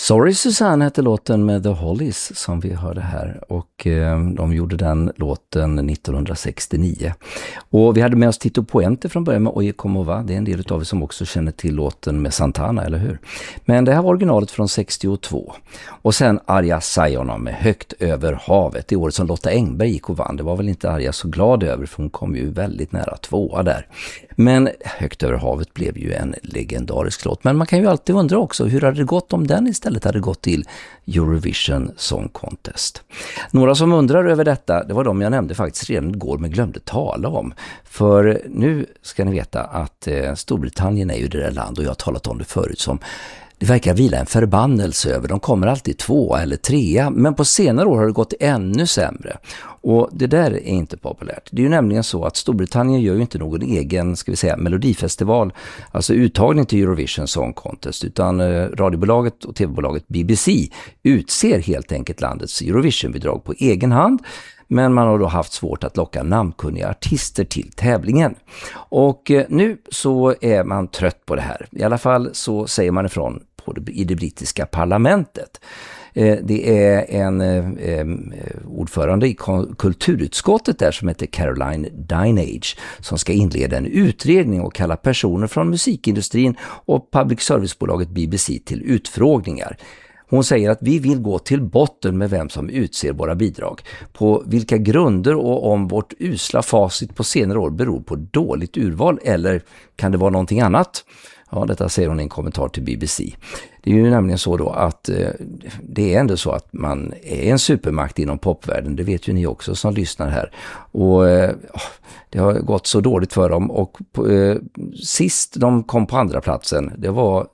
Sorry Susanne hette låten med The Hollies som vi hörde här, och de gjorde den låten 1969. Och vi hade med oss Tito Puente från början med Oye Como Va. Det är en del av er som också känner till låten med Santana, eller hur? Men det här var originalet från 62. Och sen Arja Saijonmaa med Högt över havet. Det året som Lotta Engberg gick och vann. Det var väl inte Arja så glad över, för hon kom ju väldigt nära tvåa där. Men Högt över havet blev ju en legendarisk låt. Men man kan ju alltid undra också, hur hade det gått om den istället hade gått till Eurovision Song Contest? Några som undrar över detta, det var de jag nämnde faktiskt redan igår men glömde tala om. För nu ska ni veta att Storbritannien är ju det där land, och jag har talat om det förut, som det verkar vila en förbannelse över. De kommer alltid 2 eller 3, men på senare år har det gått ännu sämre. Och det där är inte populärt. Det är ju nämligen så att Storbritannien gör ju inte någon egen, ska vi säga, melodifestival, alltså uttagning till Eurovision Song Contest, utan radiobolaget och tv-bolaget BBC utser helt enkelt landets Eurovision-bidrag på egen hand. Men man har då haft svårt att locka namnkunniga artister till tävlingen. Och nu så är man trött på det här. I alla fall så säger man ifrån i det brittiska parlamentet. Det är en ordförande i kulturutskottet där som heter Caroline Dinenage som ska inleda en utredning och kalla personer från musikindustrin och public servicebolaget BBC till utfrågningar. Hon säger att vi vill gå till botten med vem som utser våra bidrag, på vilka grunder och om vårt usla facit på senare år beror på dåligt urval eller kan det vara någonting annat? Ja, detta säger hon i en kommentar till BBC. Det är ju nämligen så då att det är ändå så att man är en supermakt inom popvärlden. Det vet ju ni också som lyssnar här. Och det har gått så dåligt för dem. Och sist de kom på andra platsen, det var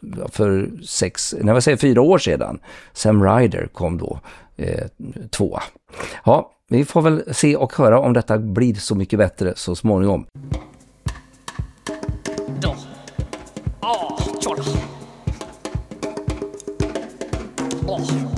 för 4 år sedan. Sam Ryder kom då 2. Ja, vi får väl se och höra om detta blir så mycket bättre så småningom. Oh.